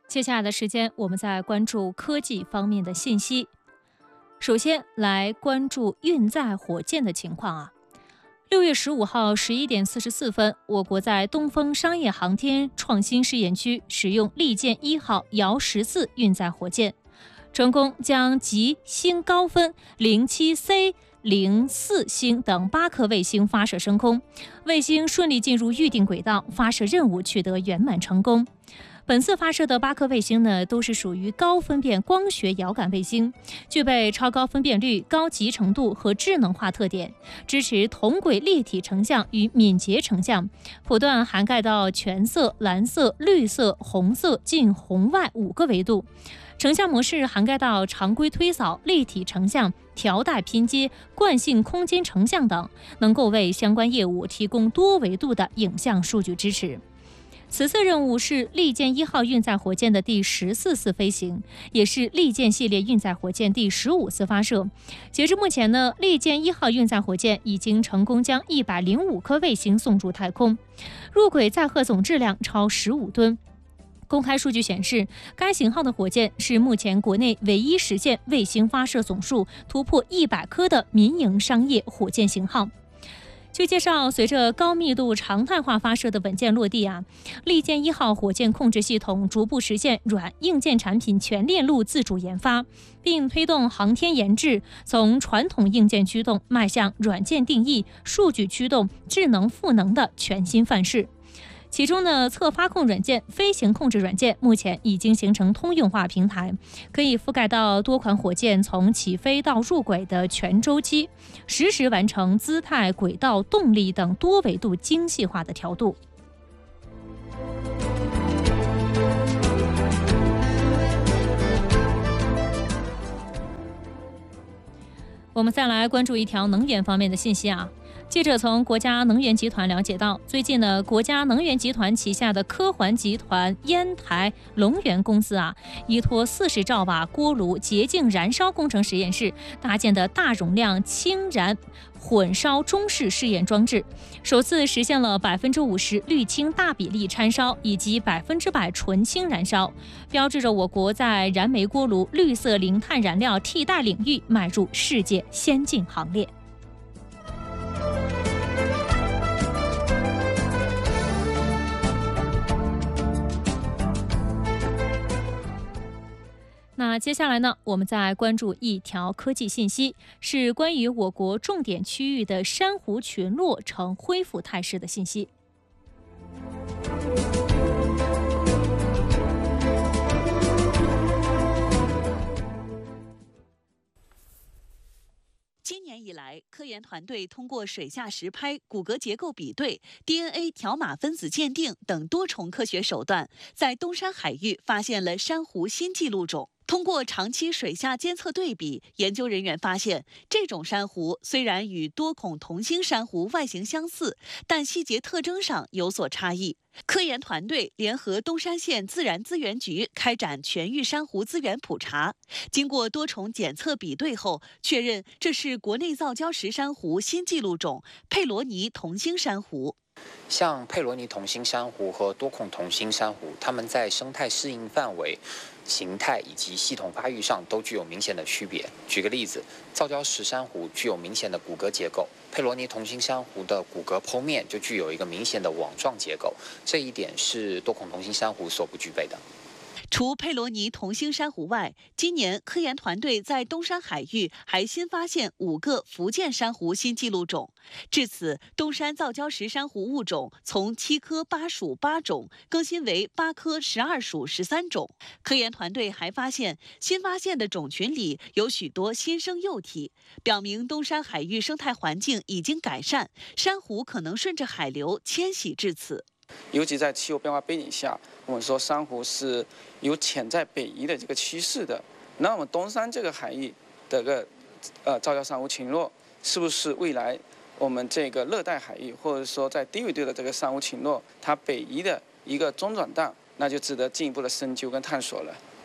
接下来的时间，我们再关注科技方面的信息。首先来关注运载火箭的情况啊。6月15号11点44分，我国在东风商业航天创新试验区使用利剑1号遥14运载火箭，成功将极星高分 07C04 星等8颗卫星发射升空，卫星顺利进入预定轨道，发射任务取得圆满成功。本次发射的8颗卫星呢，都是属于高分辨光学遥感卫星，具备超高分辨率、高集成度和智能化特点，支持同轨立体成像与敏捷成像，谱段涵盖到全色、蓝色、绿色、红色、近红外5个维度。成像模式涵盖到常规推扫、立体成像、条带拼接、惯性空间成像等，能够为相关业务提供多维度的影像数据支持。此次任务是利剑1号运载火箭的第14次飞行，也是利剑系列运载火箭第15次发射。截至目前呢，利剑1号运载火箭已经成功将105颗卫星送入太空，入轨载荷总质量超15吨。公开数据显示，该型号的火箭是目前国内唯一实现卫星发射总数突破100颗的民营商业火箭型号。据介绍，随着高密度常态化发射的稳健落地啊，利剑1号火箭控制系统逐步实现软硬件产品全链路自主研发，并推动航天研制从传统硬件驱动迈向软件定义、数据驱动、智能赋能的全新范式。其中呢，侧发控软件、飞行控制软件目前已经形成通用化平台，可以覆盖到多款火箭从起飞到入轨的全周期，实时完成姿态、轨道、动力等多维度精细化的调度。我们再来关注一条能源方面的信息啊。记者从国家能源集团了解到，最近呢，国家能源集团旗下的科环集团烟台龙源公司啊，依托40兆瓦锅炉洁净燃烧工程实验室搭建的大容量氢燃混烧中式试验装置，首次实现了50%氯氢大比例掺烧以及100%纯氢燃烧，标志着我国在燃煤锅炉绿色零碳燃料替代领域迈入世界先进行列。那接下来呢，我们再关注一条科技信息，是关于我国重点区域的珊瑚群落呈恢复态势的信息。 今年以来，科研团队通过水下实拍、骨骼结构比对、DNA 条码分子鉴定等多重科学手段，在东山海域发现了珊瑚新纪录种。通过长期水下监测对比，研究人员发现，这种珊瑚虽然与多孔同星珊瑚外形相似，但细节特征上有所差异。科研团队联合东山县自然资源局开展全域珊瑚资源普查，经过多重检测比对后，确认这是国内造礁石珊瑚新纪录种佩罗尼同星珊瑚。 像佩罗尼同星珊瑚和多孔同星珊瑚，它们在生态适应范围、形态以及系统发育上都具有明显的区别。举个例子，造礁石珊瑚具有明显的骨骼结构，佩罗尼同星珊瑚的骨骼剖面就具有一个明显的网状结构，这一点是多孔同星珊瑚所不具备的。 除佩罗尼同星珊瑚外，今年科研团队在东山海域还新发现5个福建珊瑚新纪录种。至此，东山造礁石珊瑚物种从7科8属8种更新为8科12属13种。科研团队还发现，新发现的种群里有许多新生幼体，表明东山海域生态环境已经改善，珊瑚可能顺着海流迁徙至此。 尤其在气候变化背景下，我们说珊瑚是有潜在北移的这个趋势的。那么东山这个海域的造礁珊瑚群落，是不是未来我们这个热带海域，或者说在低纬度的这个珊瑚群落，它北移的一个中转站，那就值得进一步的深究跟探索了。